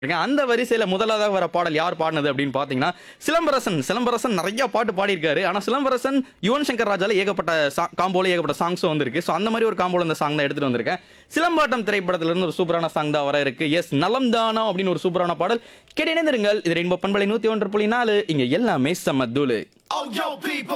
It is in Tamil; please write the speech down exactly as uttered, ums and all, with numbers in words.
இருக்கேன். அந்த வரிசையில முதலாவதாக வர பாடல் யார் பாடுனது அப்படின்னு பார்த்தீங்கன்னா, சிலம்பரசன். சிலம்பரசன் நெறைய பாட்டு பாடியிருக்காரு. ஆனா சிலம்பரசன், யுவன் சங்கர் ராஜால ஏகப்பட்ட சா காம்போல ஏகப்பட்ட சாங்ஸும் வந்திருக்கு. ஸோ அந்த மாரி ஒரு காம்போல இந்த சாங் தான் எடுத்துட்டு வந்திருக்கேன். சிலம்பாட்டம் திரைப்படத்திலிருந்து ஒரு சூப்பரான சாங் தான் வர இருக்கு. எஸ் நலம் தானா அப்படின்னு ஒரு சூப்பரான பாடல். கேட்டு இணைந்திருங்கள். இது ரெயின்போ பண்பலை நூற்று ஒன்று புள்ளி நான்கு. இங்க எல்லாமே செம்ம தூளு.